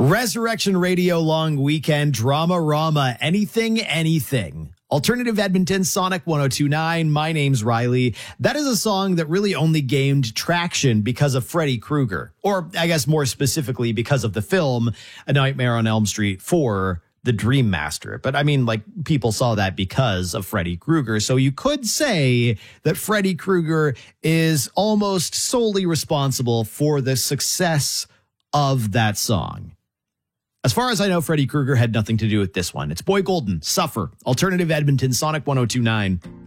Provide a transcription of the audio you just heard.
Resurrection Radio long weekend, Drama Rama, anything, anything. Alternative Edmonton, Sonic 1029. My name's Riley. That is a song that really only gained traction because of Freddy Krueger, or I guess more specifically because of the film A Nightmare on Elm Street 4, The Dream Master. But I mean, like, people saw that because of Freddy Krueger. So you could say that Freddy Krueger is almost solely responsible for the success of that song. As far as I know, Freddy Krueger had nothing to do with this one. It's Boy Golden, Suffer, Alternative Edmonton, Sonic 1029.